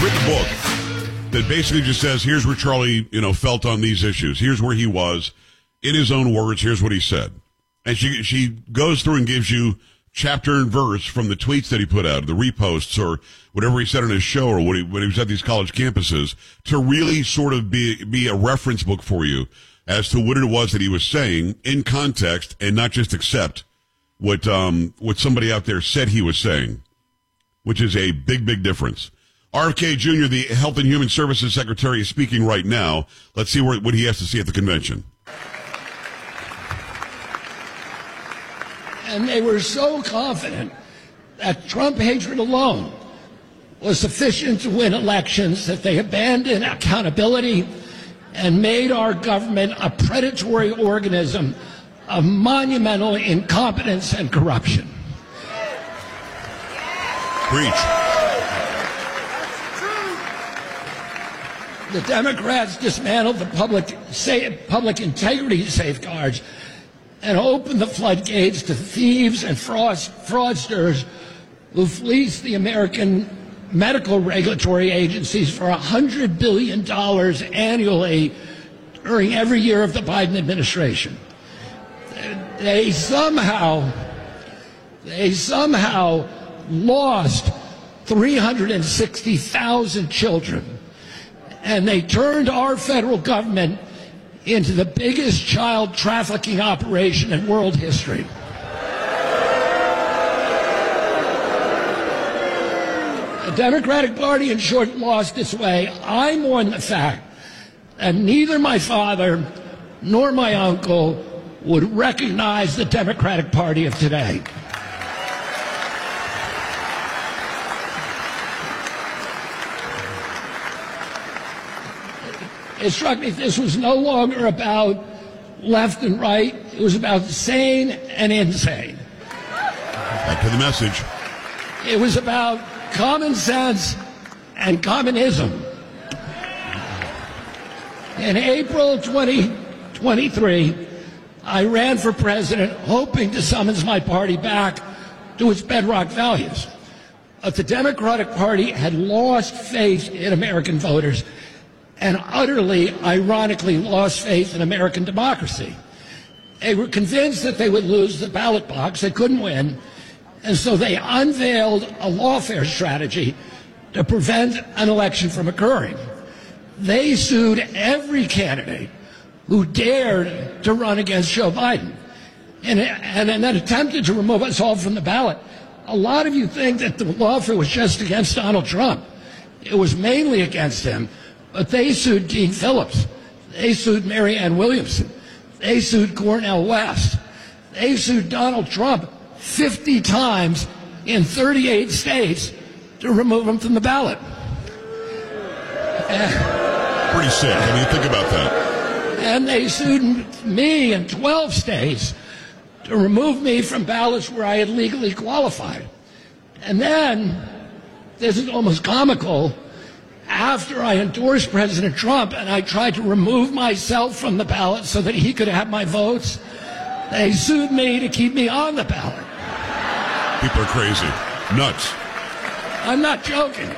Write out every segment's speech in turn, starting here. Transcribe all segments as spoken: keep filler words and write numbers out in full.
written a book that basically just says, here's where Charlie, you know, felt on these issues. Here's where he was. In his own words, here's what he said. And she she goes through and gives you chapter and verse from the tweets that he put out, the reposts, or whatever he said on his show, or when he, when he was at these college campuses, to really sort of be be a reference book for you as to what it was that he was saying in context, and not just accept what um what somebody out there said he was saying, which is a big, big difference. R F K Junior, the Health and Human Services Secretary, is speaking right now. Let's see where, what he has to say at the convention. And they were so confident that Trump hatred alone was sufficient to win elections that they abandoned accountability and made our government a predatory organism of monumental incompetence and corruption. Preach. The Democrats dismantled the public sa- public integrity safeguards and opened the floodgates to thieves and fraud- fraudsters who fleeced the American medical regulatory agencies for one hundred billion dollars annually during every year of the Biden administration. They somehow, they somehow lost three hundred sixty thousand children. And they turned our federal government into the biggest child trafficking operation in world history. The Democratic Party, in short, lost its way. I mourn the fact that neither my father nor my uncle would recognize the Democratic Party of today. It struck me this was no longer about left and right. It was about sane and insane. Back to the message. It was about common sense and communism. In April twenty twenty-three, I ran for president hoping to summons my party back to its bedrock values. But the Democratic Party had lost faith in American voters and utterly, ironically, lost faith in American democracy. They were convinced that they would lose the ballot box. They couldn't win. And so they unveiled a lawfare strategy to prevent an election from occurring. They sued every candidate who dared to run against Joe Biden and, and, and then attempted to remove us all from the ballot. A lot of you think that the lawfare was just against Donald Trump. It was mainly against him. But they sued Dean Phillips. They sued Marianne Williamson. They sued Cornel West. They sued Donald Trump fifty times in thirty-eight states to remove him from the ballot. Pretty sick. I mean, think about that. And they sued me in twelve states to remove me from ballots where I had legally qualified. And then, this is almost comical, after I endorsed President Trump and I tried to remove myself from the ballot so that he could have my votes, they sued me to keep me on the ballot. People are crazy. Nuts. I'm not joking.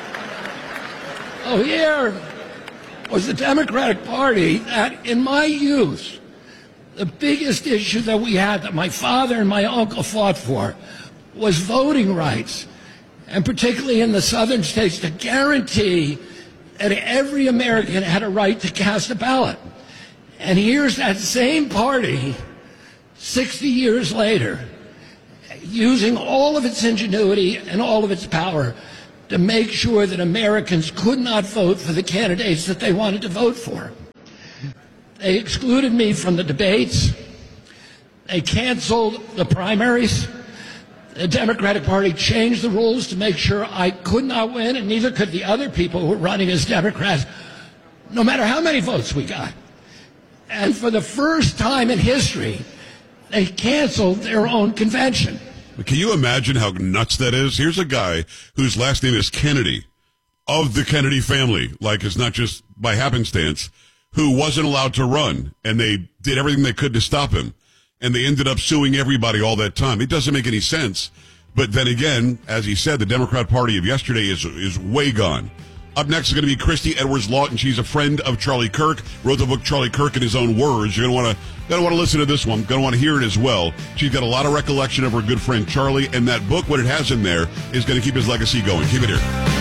Oh, here was the Democratic Party that, in my youth, the biggest issue that we had that my father and my uncle fought for was voting rights. And particularly in the southern states, to guarantee that every American had a right to cast a ballot. And here's that same party, sixty years later, using all of its ingenuity and all of its power to make sure that Americans could not vote for the candidates that they wanted to vote for. They excluded me from the debates. They canceled the primaries. The Democratic Party changed the rules to make sure I could not win, and neither could the other people who were running as Democrats, no matter how many votes we got. And for the first time in history, they canceled their own convention. Can you imagine how nuts that is? Here's a guy whose last name is Kennedy, of the Kennedy family, like it's not just by happenstance, who wasn't allowed to run, and they did everything they could to stop him. And they ended up suing everybody all that time. It doesn't make any sense. But then again, as he said, the Democrat Party of yesterday is is way gone. Up next is going to be Christy Edwards-Lawton. She's a friend of Charlie Kirk, wrote the book Charlie Kirk in his own words. You're going to want to going to want to listen to this one. Going to want to hear it as well. She's got a lot of recollection of her good friend Charlie, and that book, what it has in there, is going to keep his legacy going. Keep it here.